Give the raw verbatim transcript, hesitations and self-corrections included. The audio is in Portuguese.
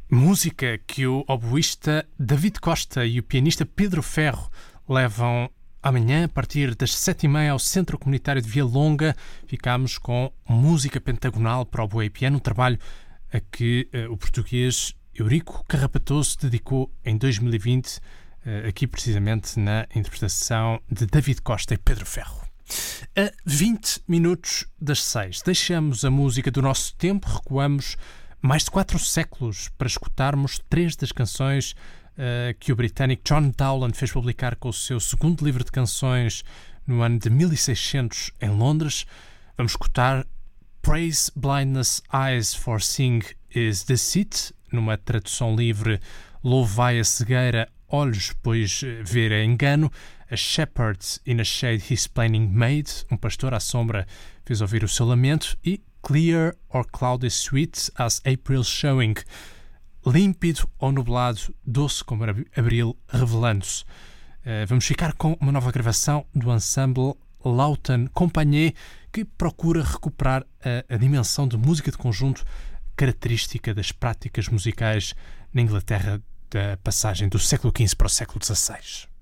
Música que o oboísta David Costa e o pianista Pedro Ferro levam amanhã a partir das sete e meia ao Centro Comunitário de Via Longa. Ficamos com música pentagonal para oboé e piano, um trabalho a que uh, o português Eurico Carrapatoso dedicou em dois mil e vinte, uh, aqui precisamente na interpretação de David Costa e Pedro Ferro. A vinte minutos das seis, deixamos a música do nosso tempo, recuamos mais de quatro séculos para escutarmos três das canções uh, que o britânico John Dowland fez publicar com o seu segundo livro de canções no ano de mil e seiscentos em Londres. Vamos escutar Praise Blindness Eyes for Seeing is Deceit, numa tradução livre, Louvai a cegueira, olhos, pois ver é engano. A shepherd in a shade his planning made, um pastor à sombra fez ouvir o seu lamento. E Clear or cloudy sweet as April showing, límpido ou nublado, doce como abril revelando-se. Uh, vamos ficar com uma nova gravação do ensemble Laughton Compagnie, que procura recuperar a, a dimensão de música de conjunto característica das práticas musicais na Inglaterra da passagem do século quinze para o século dezasseis.